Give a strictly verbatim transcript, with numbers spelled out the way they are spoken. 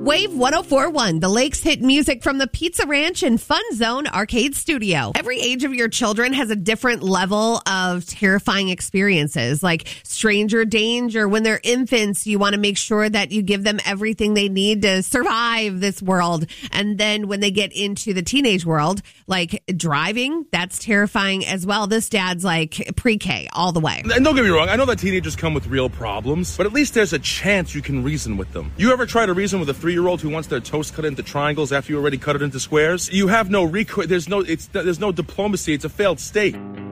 Wave one oh four point one, the Lakes hit music from the Pizza Ranch and Fun Zone Arcade Studio. Every age of your children has a different level of terrifying experiences, like stranger danger. When they're infants, you want to make sure that you give them everything they need to survive this world. And then when they get into the teenage world, like driving, that's terrifying as well. This dad's like pre-K all the way. And don't get me wrong, I know that teenagers come with real problems, but at least there's a chance you can reason with them. You ever try to reason with a three-year-old who wants their toast cut into triangles after you already cut it into squares? You have no recourse. There's no, it's, there's no diplomacy. It's a failed state.